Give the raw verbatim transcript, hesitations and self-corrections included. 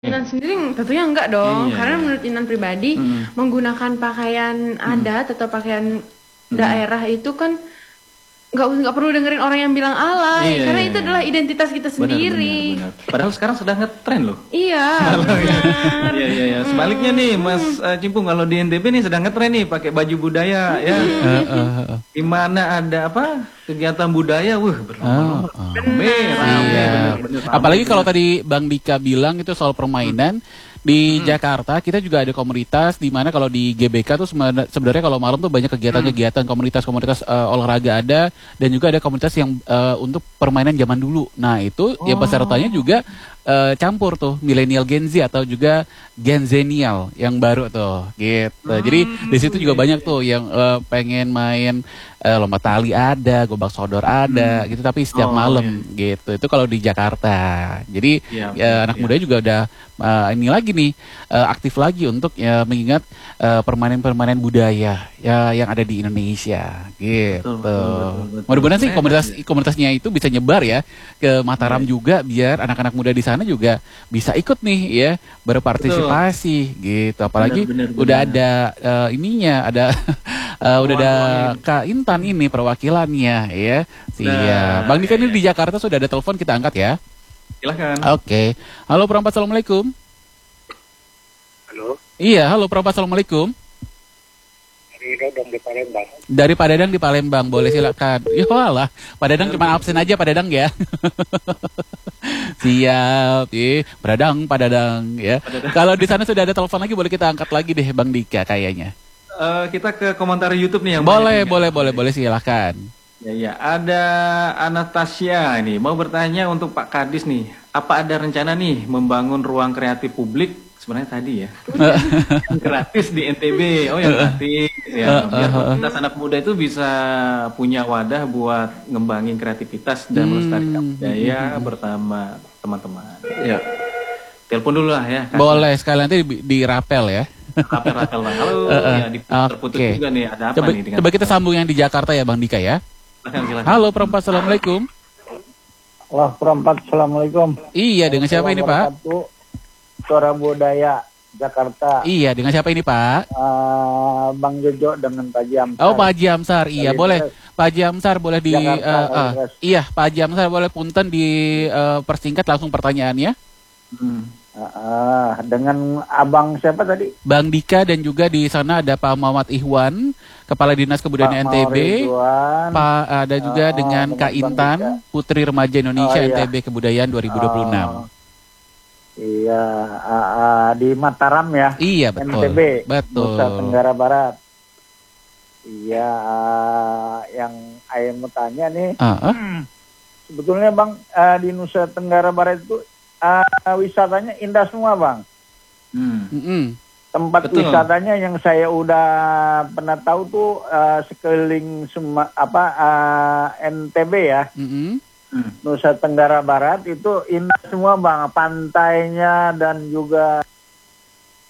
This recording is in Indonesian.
Inan sendiri tentunya enggak dong, Iya, karena iya. menurut Inan pribadi Mm. menggunakan pakaian adat atau pakaian daerah itu kan nggak nggak perlu dengerin orang yang bilang alay, Iya, karena iya, itu iya. adalah identitas kita Benar, sendiri. benar, benar. Padahal sekarang sedang ngetren loh. Iya, benar. Iya, iya, iya. Sebaliknya nih, Mas eh, Cimpung, kalau di N T B nih sedang ngetren nih pakai baju budaya, ya. Eh, eh, eh. Di mana ada apa kegiatan budaya, wah berlomba-lomba. Ah, ah. Rame, rame, Iya. bener-bener rame. Apalagi kalau tadi Bang Dika bilang itu soal permainan di Jakarta, kita juga ada komunitas di mana kalau di G B K tuh semena- sebenarnya kalau malam tuh banyak kegiatan-kegiatan komunitas-komunitas eh, olahraga ada, dan juga ada komunitas yang eh, untuk permainan zaman dulu. Nah itu ya pesertanya juga eh, campur tuh milenial Gen Z atau juga Gen Zenial yang baru tuh gitu. Jadi di situ juga banyak tuh yang eh, pengen main eh, lomba tali ada, gobak sodor ada gitu, tapi setiap Oh, malam gitu. Itu kalau di Jakarta. Jadi Iya, ya, anak iya. muda juga udah eh, ini lagi nih eh, aktif lagi untuk ya mengingat eh, permainan-permainan budaya ya yang ada di Indonesia gitu. Betul, betul, betul, betul. Mudah-mudahan sih Keren, komunitas ya. komunitasnya itu bisa nyebar ya ke Mataram juga, biar anak-anak muda di sana juga bisa ikut nih ya berpartisipasi gitu. Apalagi Benar, benar, udah benar. ada eh, ininya, ada eh, udah ada Ruang-ruang Kak Intan ini perwakilannya ya. Siap. Nah, Bang Dika ini iya. di Jakarta sudah ada telepon, kita angkat ya. Silakan. Oke. Halo Perempat, Assalamualaikum. Halo, Iya, halo Perempat, Assalamualaikum. dari Dodong di Palembang. Dari Pak Dadang di Palembang, boleh silakan. Ya walah, Pak Dadang cuma absen aja Pak Dadang ya. Siap, eh, Pak Dadang, Pak Dadang ya. Kalau di sana sudah ada telepon lagi, boleh kita angkat lagi deh Bang Dika kayaknya. Eh, kita ke komentar YouTube nih yang Boleh, banyak boleh, nih. boleh, boleh silakan. Ya, ya. Ada Anastasia ini mau bertanya untuk Pak Kadis nih, apa ada rencana nih membangun ruang kreatif publik? Sebenarnya tadi ya, gratis di N T B. Oh yang gratis ya, biar komunitas anak muda itu bisa punya wadah buat ngembangin kreativitas dan melestarikan budaya bersama teman-teman. Ya, telepon dulu lah ya. Boleh, sekali nanti di, di rapel ya. Rapel-rapel lah. Halo, ya di terputus Oke. juga nih. Ada apa Coba, nih dengan? coba kita sambung yang di Jakarta ya Bang Dika ya. Silakan, silakan. Halo Perempat, Assalamualaikum. Wah, perempat, Assalamualaikum. Iya, dengan siapa ini Pak? Wabarakatuh. Suara Budaya Jakarta. Iya, dengan siapa ini Pak? Ah, Bang Jojo dengan Pak Jamsar. Oh Pak Haji Amsar, iya Dari boleh. Polres. Pak Haji Amsar boleh di, Jakarta, eh, eh, Polres. iya Pak Haji Amsar boleh punten di eh, persingkat langsung pertanyaannya. Hmm. Ah, ah, dengan Abang siapa tadi? Bang Dika, dan juga di sana ada Pak Muhammad Ihwan, Kepala Dinas Kebudayaan N T B. Ridwan. Pak ada juga Ah, dengan dengan Kak Bang Intan, Dika. Putri Remaja Indonesia Oh, iya. N T B Kebudayaan dua ribu dua puluh enam. Ah, iya, ah, ah, di Mataram ya. Iya betul. N T B, Betul. Nusa Tenggara Barat. Iya, ah, yang saya mau tanya nih, Ah, ah. sebetulnya Bang, ah, di Nusa Tenggara Barat itu ah, wisatanya indah semua Bang. Hmm. Mm-mm. Tempat Betul. wisatanya yang saya udah pernah tahu tuh ah, sekeliling Suma, apa ah, N T B ya, Mm-mm. Hmm. Nusa Tenggara Barat itu indah semua Bang, pantainya dan juga